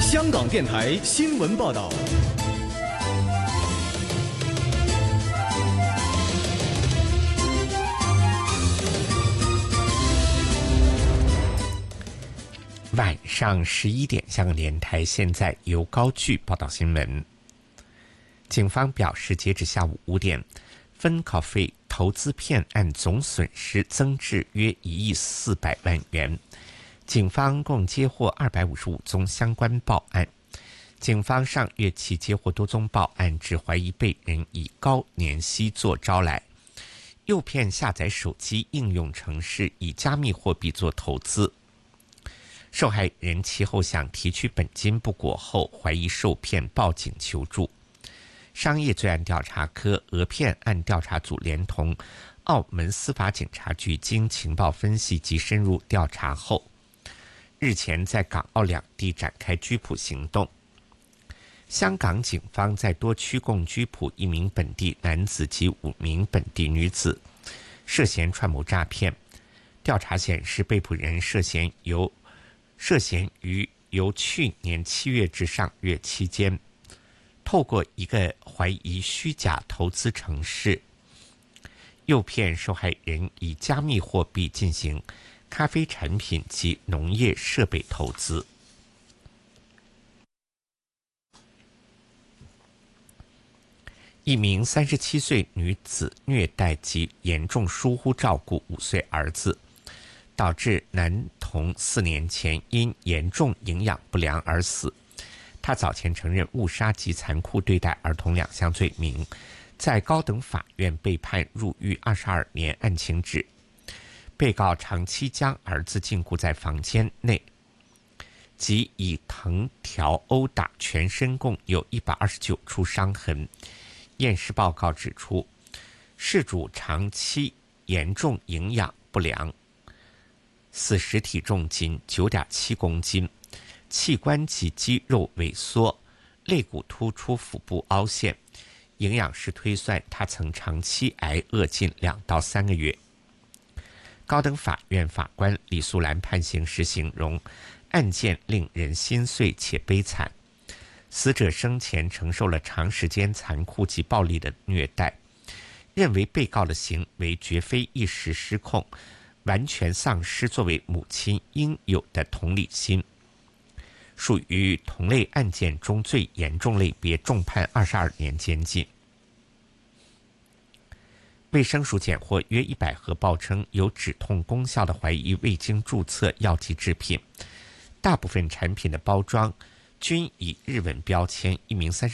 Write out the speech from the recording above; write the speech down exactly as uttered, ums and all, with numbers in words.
香港电台新闻报道。 晚上十一点，香港电台现在由高炬报道新闻。警方表示，截至下午五点，芬考费投资骗案总损失增至约一亿四百万元。警方共接获二百五十五宗相关报案。警方上月起接获多宗报案，只怀疑被人以高年息做招来，诱骗下载手机应用程式，以加密货币做投资。受害人其后想提取本金不果后，怀疑受骗，报警求助。商业罪案调查科讹骗案调查组连同澳门司法警察局经情报分析及深入调查后，日前在港澳两地展开拘捕行动。香港警方在多区共拘捕一名本地男子及五名本地女子，涉嫌串谋诈骗。调查显示，被捕人涉嫌由涉嫌于由去年七月至上月期间，透过一个怀疑虚假投资程式，诱骗受害人以加密货币进行咖啡产品及农业设备投资。一名三十七岁女子虐待及严重疏忽照顾五岁儿子，导致男童四年前因严重营养不良而死。他早前承认误杀及残酷对待儿童两项罪名，在高等法院被判入狱二十二年，案情指被告长期将儿子禁锢在房间内，及以藤条殴打全身，共有一百二十九处伤痕。验尸报告指出，事主长期严重营养不良，死时体重仅 九点七公斤，器官及肌肉萎缩，肋骨突出，腹部凹陷。营养师推算，他曾长期挨饿近两到三个月。高等法院法官李素兰判刑时形容，案件令人心碎且悲惨。死者生前承受了长时间残酷及暴力的虐待，认为被告的行为绝非一时失控，完全丧失作为母亲应有的同理心，属于同类案件中最严重类别，重判二十二年监禁。卫生署检获约一百盒报称有止痛功效的怀疑未经注册药剂制品，大部分产品的包装均以日文标签。一名三十